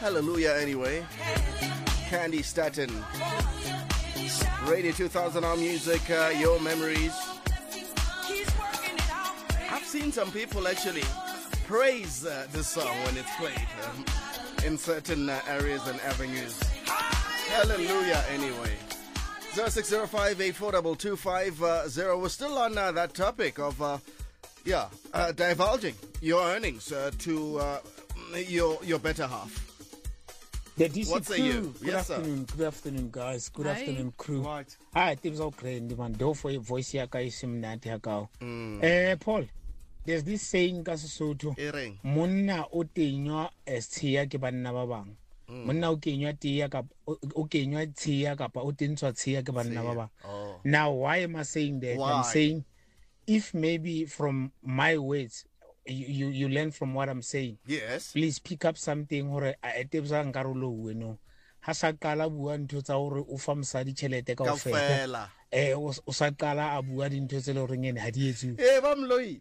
Hallelujah anyway. Candy Staten. Radio 2000 our music, your memories. I've seen some people actually praise this song when it's played in certain areas and avenues. Hallelujah anyway. 0605842250. We're still on that topic of divulging your earnings to your better half. The DC What say crew. you? Good Yes, afternoon, good afternoon, guys. Good afternoon, crew. Right. Hi, things all great. Man, do for your voice here, guys. Paul, there's this saying, Kasusoto. Ering. Monna o tenywa STia ke banna ba bang. Monna o kenywa tia kapa o kenywa tia kapa o tentshwa tia ke banna ba bang. Oh. Now, why am I saying that? Why? I'm saying, if maybe from my words, you learn from what I'm saying. Yes. Please pick up something hore a etebza nkarolo weno. Ha sa kala bua ntho tsa hore o fa mosadi tšhelete kaofela. O sa kala a bua dintho tse le horeng ene ha di etse. Ba mloile.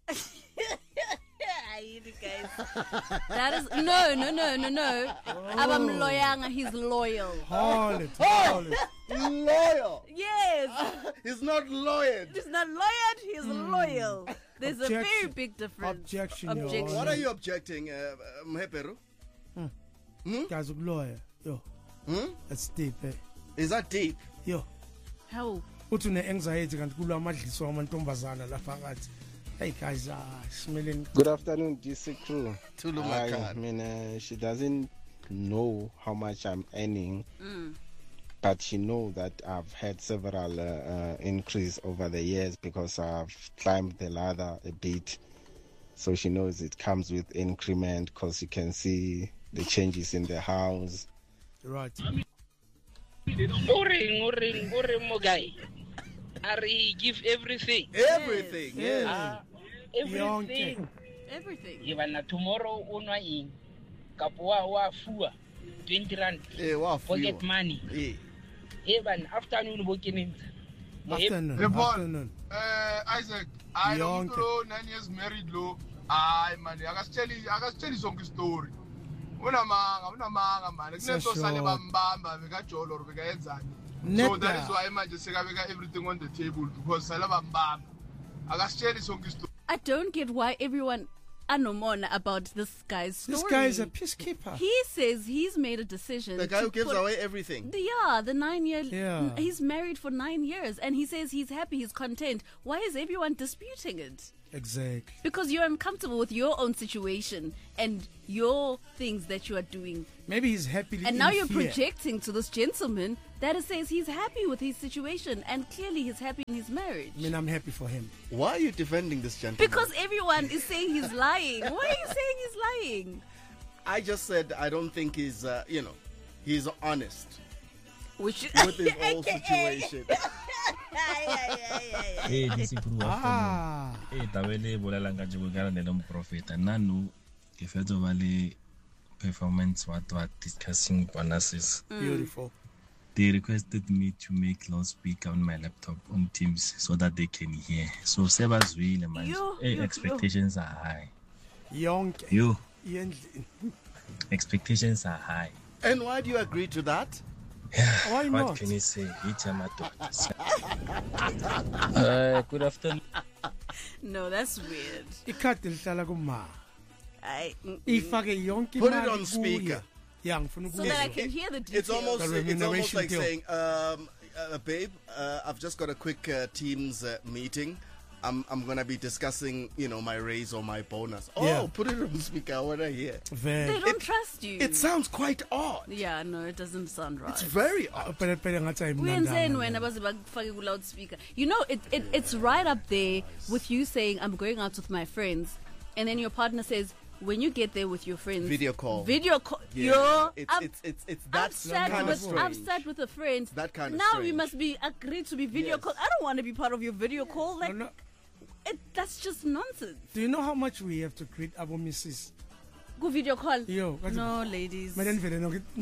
Guys. That is no. Abam loyanga, he's loyal. Hold it. Loyal. Yes. He's not loyal. He's not loyal, he's loyal. There's a very Objection. big difference. Objection, Your Objection. What are you objecting, Mheperu? Guys, lawyer. Yo. That's deep, eh? Is that deep? Yo. How? Uthi ne anxiety kanti kula amadliso amantombazana lapha ngathi. Hey guys, smelling. Good afternoon, DC crew. Tulu I Makan. mean, she doesn't know how much I'm earning, but she knows that I've had several increase over the years because I've climbed the ladder a bit. So she knows it comes with increment because you can see the changes in the house. Right. Uring mo guy. Ari give everything. Everything, yes. Everything. Everything. Even tomorrow unwa in kapwa wa fua 20 rand. Pocket money. Even afternoon working. Afternoon. Isaac, I don't know 9 years married low. Man, I can tell you some story. Unamanga man. Kuneso sale bambamba bekajolo or bekayenzani. So that is why I just say everything on the table because sale bambamba. I can tell you some story. I don't get why everyone anomona about this guy's story. This guy is a peacekeeper. He says he's made a decision. The guy who gives away everything. The 9 year. Yeah. He's married for 9 years and he says he's happy, he's content. Why is everyone disputing it? Exactly. Because you're uncomfortable with your own situation and your things that you are doing. Maybe he's happy. And now you're projecting to this gentleman that it says he's happy with his situation and clearly he's happy in his marriage. I mean, I'm happy for him. Why are you defending this gentleman? Because everyone is saying he's lying. Why are you saying he's lying? I just said I don't think he's, he's honest Which with his whole situation. Hey, this is Hey, tabele bolela ka jebo kana le mprofeta nanu ke fetso ba le performance what discussing bonuses. Beautiful. They requested me to make loudspeaker on my laptop on Teams so that they can hear. So sebazwile manje. Expectations are high. Expectations are high. And why do you agree to that? Why not? What can you say? Good afternoon. No, that's weird. Ikhathi lihlala kuma. Ifake yonke Put it on speaker. Yeah, so that I can hear the details. It's almost like saying, babe, I've just got a quick Teams meeting. I'm gonna be discussing, my raise or my bonus. Put it on speaker. I wanna hear. They don't trust you. It sounds quite odd. Yeah, no, it doesn't sound right. It's very odd. Loudspeaker. It's right up there with you saying I'm going out with my friends, and then your partner says, when you get there with your friends, video call. Yeah. It's that kind of strange. I've sat with a friend. It's that kind of now strange. we must be agreed to be video call. I don't want to be part of your video call. That's just nonsense. Do you know how much we have to create our misses? Go video call. No, ladies. Let's do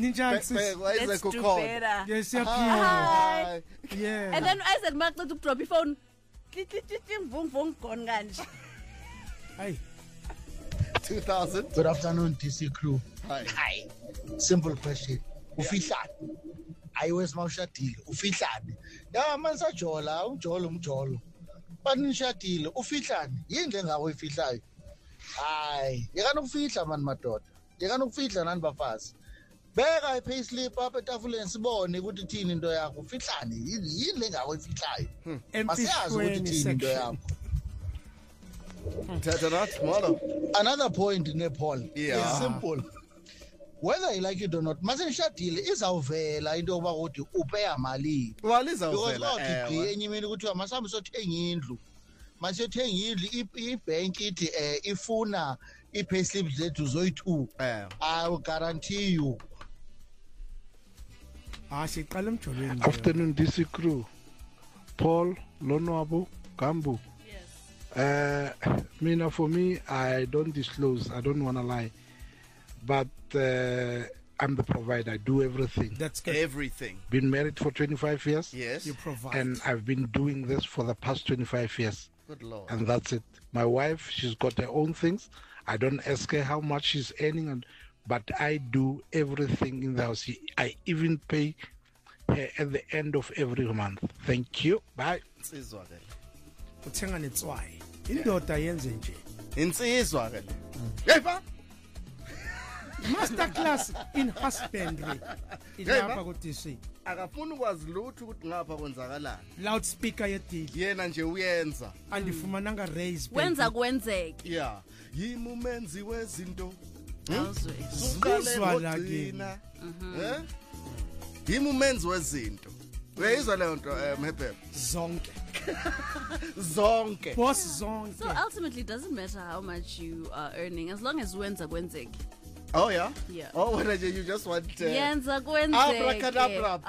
better. Yes, Hi. Yeah. And then I said, Mark, to drop your phone. Hey. 2000. Good afternoon, TC crew. Hi. Simple question. Ufihlani? Ayiwes mawushadile. Ufihlani? Ya mansa jola, umjolo. Bani nishadile. Ufihlani? Yini le ngawo ifihlayo? Hayi, yekani ukufihla mani madoda. Yekani ukufihla nani bafazi. Beka i-payslip apha etafuleni sibone ukuthi thini into yakho. Ufihlani? Yini le ngawo ifihlayo? Masiyazi ukuthi thini into yakho. Another point in Nepal is simple. Whether you like it or not, masenishadile izawuvela into yokuba ukuthi upeya malini. Izawuvela enye imini ukuthi masambe sothenga indlu. Masiyothenga indlu ibhenki ithi ifuna i-payslips zethu zoyi-2. I will guarantee you. Siqala emjolweni. Afternoon DC crew. Paul, Lonwabo, Gambu. Mina, for me, I don't disclose. I don't want to lie. But I'm the provider. I do everything. That's good. Everything. Been married for 25 years. Yes. You provide. And I've been doing this for the past 25 years. Good Lord. And that's it. My wife, she's got her own things. I don't ask her how much she's earning, but I do everything in the house. I even pay her at the end of every month. Thank you. Bye. Uthenga netswayi. Indoda yenze nje. Insizwa ke. Yeva. Masterclass in husbandry. Ilapha ku DC. Akafuna ukwazi lutho ukuthi ngapha kwenzakalani. Loudspeaker yedili. Yena nje uyenza. Andifumananga raise. Wenza kwenzeke. Yeah. Yimi umenzi wezinto. Uzwa lakina. Yimi umenzi wezinto. Uyayizwa leyo nto Mhephe? Zonke. Zonke. Boss zonke. So ultimately it doesn't matter how much you are earning as long as wenza kwenzeke. Oh yeah? Yeah. Oh, when you just want yenza kwenzeke. Abracadabra.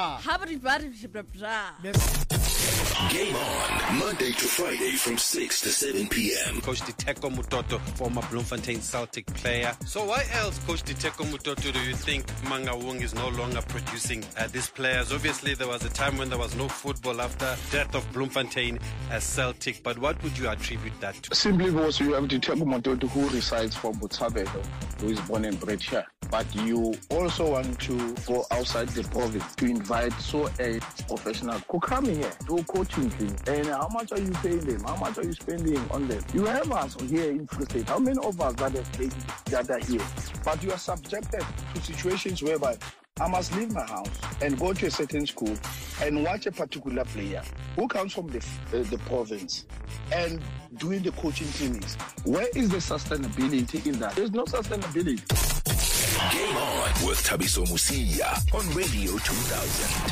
Game on, Monday to Friday from 6 to 7 p.m. Coach Diteko Mutoto, former Bloemfontein Celtic player. So why else, Coach Diteko Mutoto, do you think Mangaung is no longer producing these players? Obviously, there was a time when there was no football after death of Bloemfontein as Celtic, but what would you attribute that to? Simply because you have Diteko Mutoto who resides for Botshabelo, who is born and bred here. But you also want to go outside the province to invite a professional who come here to coaching thing. And how much are you paying them? How much are you spending on them? You have us here in Free State. How many of us that have played that are here? But you are subjected to situations whereby I must leave my house and go to a certain school and watch a particular player who comes from the province and doing the coaching clinics. Where is the sustainability in that? There's no sustainability. Game on with Thabiso Mosia on Radio 2000.